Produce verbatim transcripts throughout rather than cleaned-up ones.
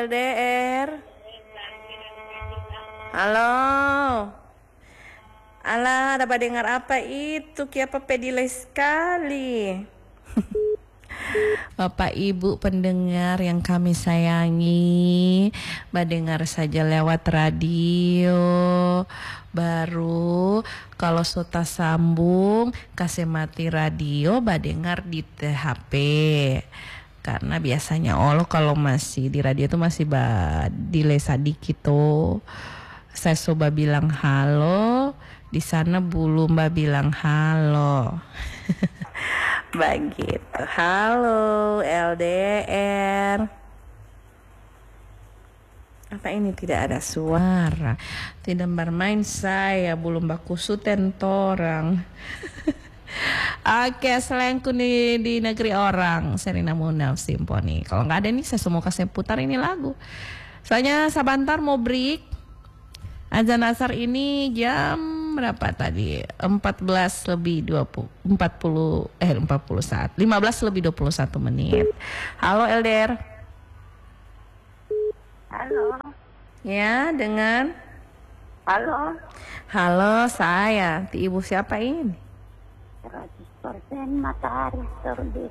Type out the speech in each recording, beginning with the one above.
L D R. Halo. Alah, dapat dengar apa itu? Kiapa pedilai sekali. Bapak Ibu pendengar yang kami sayangi, mendengar saja lewat radio. Baru kalau sudah sambung kasih mati radio, badengar di T H P. Karena biasanya Allah kalau masih di radio itu masih ba delay sedikit tuh. Saya coba bilang halo, di sana belum mbak bilang halo. Begitu. Halo L D R. Apa ini tidak ada suara? Tidak bermain saya, belum baku suten torang. Oke, selengku di, di negeri orang, Sherina Munaf Simponi. Kalau nggak ada nih, saya semua kasih putar ini lagu. Soalnya sebentar mau break. Azan asar ini jam berapa tadi? empat belas lebih dua puluh, empat puluh eh empat puluh saat. lima belas lebih dua puluh satu menit. Halo L D R. Halo. Ya, dengan Halo. Halo, saya. Ti ibu siapa ini? seratus persen matahari terbit.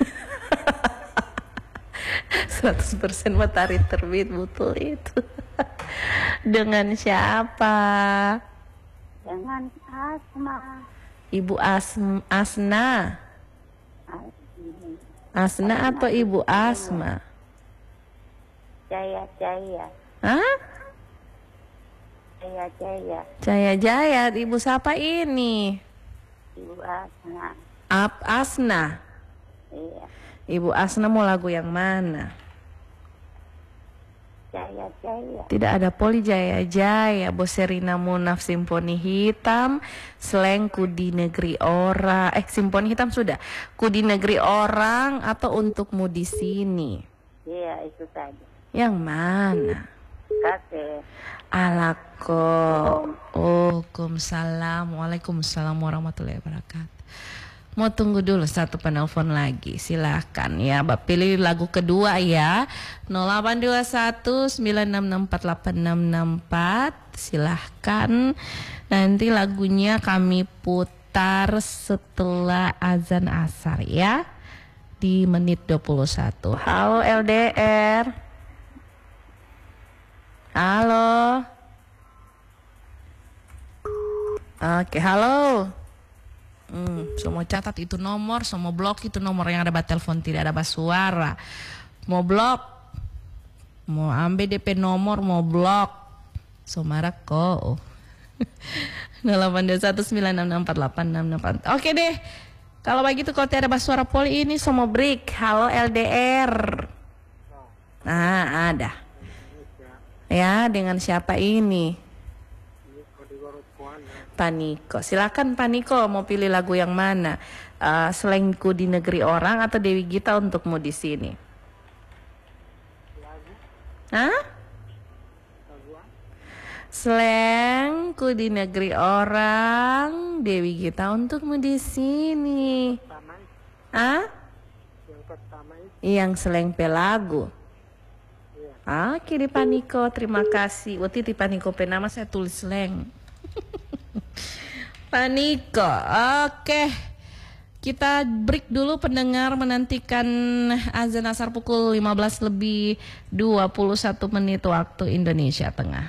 seratus persen matahari terbit, betul itu. Dengan siapa? Dengan Asma. Ibu Asm Asna. Asma. Asna atau Ibu Asma? Jaya Jaya. Hah? Jaya Jaya. Jaya Jaya, ibu siapa ini? Ibu Asma. Ap Asna. Iya. Ibu Asna mau lagu yang mana? Jaya Jaya. Tidak ada Poli Jaya Jaya, Sherina Munaf Simponi Hitam, Slang Ku di Negeri Orang. Eh, Simponi Hitam sudah. Ku di Negeri Orang atau Untukmu di Sini? Iya, itu tadi. Yang mana? Kakek. Alako. Waalaikumsalam. Waalaikumsalam warahmatullahi wabarakatuh. Mau tunggu dulu satu penelpon lagi. Silahkan ya, Mbak pilih lagu kedua ya. nol delapan dua satu sembilan enam enam empat delapan enam enam empat. Silahkan. Nanti lagunya kami putar setelah azan asar ya. Di menit dua puluh satu. Halo L D R. Halo. Oke, halo. Hmm, semua catat itu nomor, semua blok itu nomor yang ada bat telepon, tidak ada bat suara. Mau blok, mau ambil D P nomor, mau blok. Somara kok. nol delapan dua satu sembilan enam enam empat delapan enam enam empat. Oke deh. Kalau begitu kalau tidak ada bat suara poli ini semua break. Halo L D R. Nah, ada. Ya, dengan siapa ini? Paniko. Silakan Paniko, mau pilih lagu yang mana? Uh, Selengku di Negeri Orang atau Dewi Gita Untukmu di Sini? Hah? Selengku di Negeri Orang, Dewi Gita Untukmu di Sini. Hah? Yang Seleng Pelagu. Oke di Paniko, terima kasih. Waktu di Paniko penama saya tulis Seleng. Paniko, oke. Kita break dulu pendengar, menantikan azan asar pukul lima belas lebih dua puluh satu menit waktu Indonesia Tengah.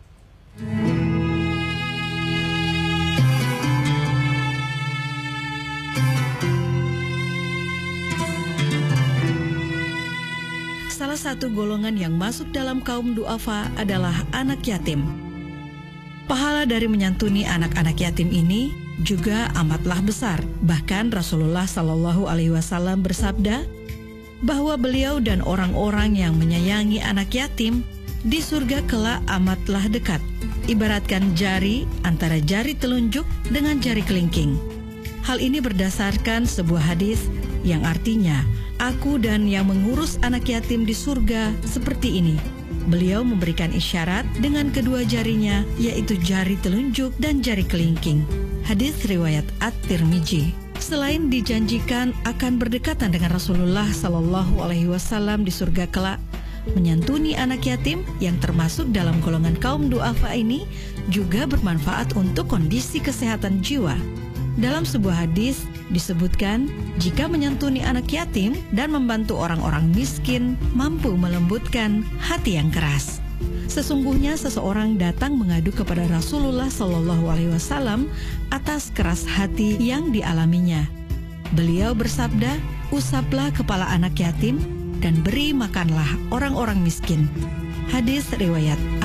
Salah satu golongan yang masuk dalam kaum duafa adalah anak yatim. Pahala dari menyantuni anak-anak yatim ini juga amatlah besar. Bahkan Rasulullah Shallallahu Alaihi Wasallam bersabda bahwa beliau dan orang-orang yang menyayangi anak yatim di surga kelak amatlah dekat. Ibaratkan jari antara jari telunjuk dengan jari kelingking. Hal ini berdasarkan sebuah hadis yang artinya, aku dan yang mengurus anak yatim di surga seperti ini. Beliau memberikan isyarat dengan kedua jarinya, yaitu jari telunjuk dan jari kelingking. Hadis riwayat At-Tirmizi. Selain dijanjikan akan berdekatan dengan Rasulullah Sallallahu Alaihi Wasallam di surga kelak, Menyantuni anak yatim yang termasuk dalam golongan kaum duafa ini juga bermanfaat untuk kondisi kesehatan jiwa. Dalam sebuah hadis disebutkan, jika menyantuni anak yatim dan membantu orang-orang miskin mampu melembutkan hati yang keras. Sesungguhnya seseorang datang mengadu kepada Rasulullah Shallallahu Alaihi Wasallam atas keras hati yang dialaminya. Beliau bersabda, "Usaplah kepala anak yatim dan beri makanlah orang-orang miskin." Hadis riwayat